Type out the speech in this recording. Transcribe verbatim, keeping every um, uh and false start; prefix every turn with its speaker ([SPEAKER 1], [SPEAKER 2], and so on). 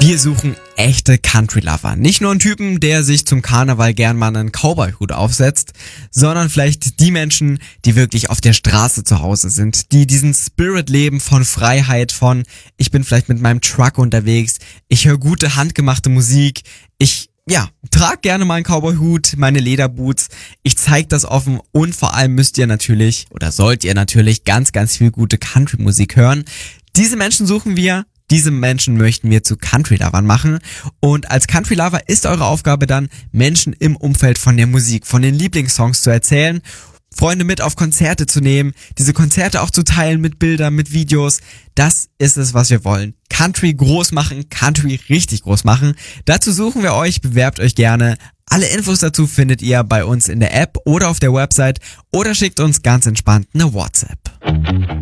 [SPEAKER 1] Wir suchen echte Country-Lover. Nicht nur einen Typen, der sich zum Karneval gern mal einen Cowboy-Hut aufsetzt, sondern vielleicht die Menschen, die wirklich auf der Straße zu Hause sind, die diesen Spirit leben von Freiheit, von ich bin vielleicht mit meinem Truck unterwegs, ich höre gute handgemachte Musik, ich ja, trag gerne mal einen Cowboy-Hut, meine Lederboots, ich zeig das offen und vor allem müsst ihr natürlich oder sollt ihr natürlich ganz, ganz viel gute Country-Musik hören. Diese Menschen suchen wir. Diese Menschen möchten wir zu Country-Lovern machen und als Country-Lover ist eure Aufgabe dann, Menschen im Umfeld von der Musik, von den Lieblingssongs zu erzählen, Freunde mit auf Konzerte zu nehmen, diese Konzerte auch zu teilen mit Bildern, mit Videos. Das ist es, was wir wollen. Country groß machen, Country richtig groß machen. Dazu suchen wir euch, bewerbt euch gerne. Alle Infos dazu findet ihr bei uns in der App oder auf der Website oder schickt uns ganz entspannt eine WhatsApp.